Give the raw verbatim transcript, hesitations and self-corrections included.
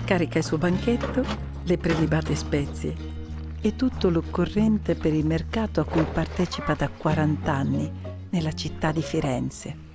Carica il suo banchetto, le prelibate spezie e tutto l'occorrente per il mercato a cui partecipa da quaranta anni nella città di Firenze.